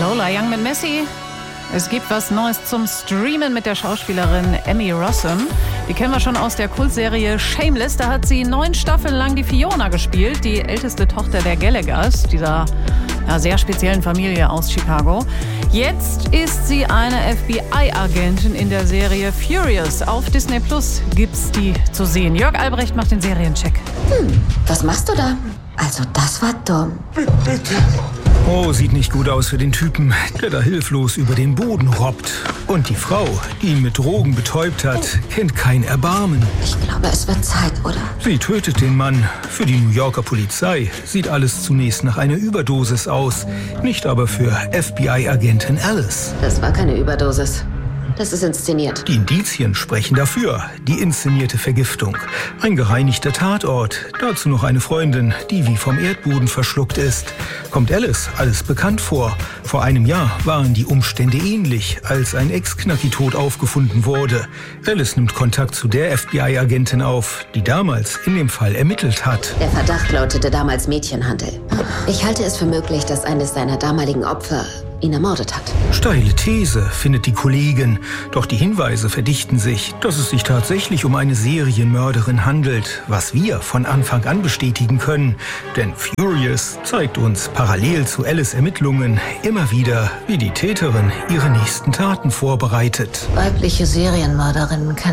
Lola Young mit Messi. Es gibt was Neues zum Streamen mit der Schauspielerin Emmy Rossum. Die kennen wir schon aus der Kultserie Shameless. Da hat sie 9 Staffeln lang die Fiona gespielt, die älteste Tochter der Gallaghers, dieser sehr speziellen Familie aus Chicago. Jetzt ist sie eine FBI-Agentin in der Serie Furious. Auf Disney Plus gibt's die zu sehen. Jörg Albrecht macht den Seriencheck. Was machst du da? Also, das war dumm. Bitte. Oh, sieht nicht gut aus für den Typen, der da hilflos über den Boden robbt. Und die Frau, die ihn mit Drogen betäubt hat, kennt kein Erbarmen. Ich glaube, es wird Zeit, oder? Sie tötet den Mann. Für die New Yorker Polizei sieht alles zunächst nach einer Überdosis aus. Nicht aber für FBI-Agentin Alice. Das war keine Überdosis. Das ist inszeniert. Die Indizien sprechen dafür. Die inszenierte Vergiftung. Ein gereinigter Tatort. Dazu noch eine Freundin, die wie vom Erdboden verschluckt ist. Kommt Alice alles bekannt vor? Vor einem Jahr waren die Umstände ähnlich, als ein Ex-Knacki tot aufgefunden wurde. Alice nimmt Kontakt zu der FBI-Agentin auf, die damals in dem Fall ermittelt hat. Der Verdacht lautete damals Mädchenhandel. Ich halte es für möglich, dass eines seiner damaligen Opfer ihn ermordet hat. Steile These, findet die Kollegin. Doch die Hinweise verdichten sich, dass es sich tatsächlich um eine Serienmörderin handelt, was wir von Anfang an bestätigen können. Denn Furious zeigt uns parallel zu Alice' Ermittlungen immer wieder, wie die Täterin ihre nächsten Taten vorbereitet. Weibliche Serienmörderinnen können